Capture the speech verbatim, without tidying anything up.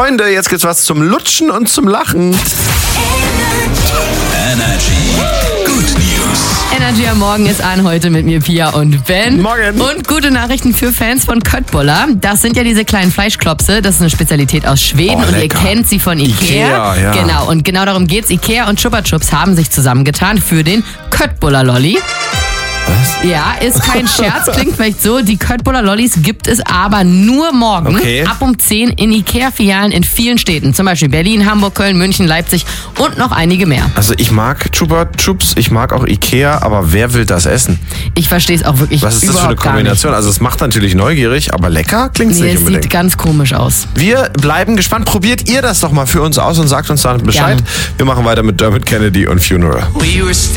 Freunde, jetzt gibt's was zum Lutschen und zum Lachen. Energy. Good News. Energy am Morgen ist an, heute mit mir Pia und Ben. Morgen. Und gute Nachrichten für Fans von Köttbullar. Das sind ja diese kleinen Fleischklopse. Das ist eine Spezialität aus Schweden Oh, und ihr lecker. kennt sie von Ikea. Ikea, ja. Genau, und genau darum geht's. Ikea und Chupa Chups haben sich zusammengetan für den Köttbullar Lolli. Was? Ja, ist kein Scherz, klingt vielleicht so. Die Köttbullar Lollis gibt es aber nur morgen Okay. ab um zehn in Ikea-Filialen in vielen Städten. Zum Beispiel Berlin, Hamburg, Köln, München, Leipzig und noch einige mehr. Also ich mag Chupa Chups, ich mag auch Ikea, aber wer will das essen? Ich verstehe es auch wirklich Was ist das für eine überhaupt gar nicht. Kombination? Also es macht natürlich neugierig, aber lecker klingt's Nee, nicht es unbedingt. sieht ganz komisch aus. Wir bleiben gespannt. Probiert ihr das doch mal für uns aus und sagt uns dann Bescheid. Gerne. Wir machen weiter mit Dermot Kennedy und Funeral. We were